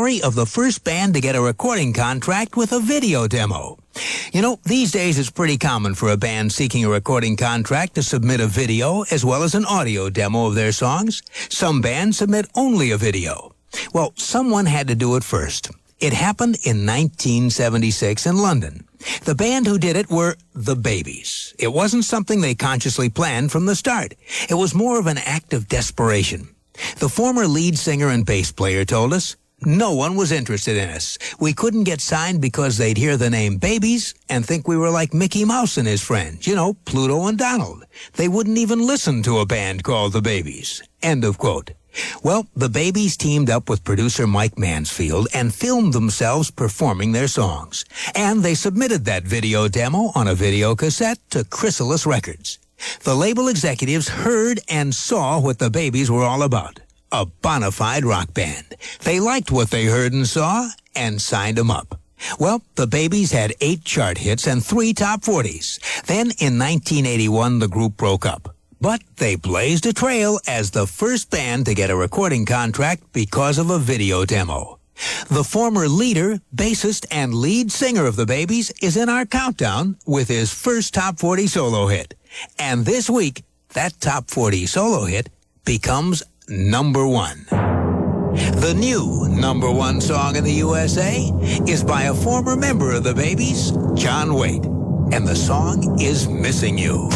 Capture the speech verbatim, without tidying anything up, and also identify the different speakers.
Speaker 1: story of the first band to get a recording contract with a video demo. You know, these days it's pretty common for a band seeking a recording contract to submit a video as well as an audio demo of their songs. Some bands submit only a video. Well, someone had to do it first. It happened in nineteen seventy-six in London. The band who did it were The Babies. It wasn't something they consciously planned from the start. It was more of an act of desperation. The former lead singer and bass player told us, "No one was interested in us. We couldn't get signed because they'd hear the name Babies and think we were like Mickey Mouse and his friends, you know, Pluto and Donald. They wouldn't even listen to a band called The Babies." End of quote. Well, The Babies teamed up with producer Mike Mansfield and filmed themselves performing their songs. And they submitted that video demo on a video cassette to Chrysalis Records. The label executives heard and saw what The Babies were all about. A bona fide rock band. They liked what they heard and saw and signed them up. Well, The Babies had eight chart hits and three top forties. Then in nineteen eighty-one, the group broke up. But they blazed a trail as the first band to get a recording contract because of a video demo. The former leader, bassist, and lead singer of The Babies is in our countdown with his first top forty solo hit. And this week, that top forty solo hit becomes number one. The new number one song in the U S A is by a former member of The Babies, John Waite. And the song is Missing You.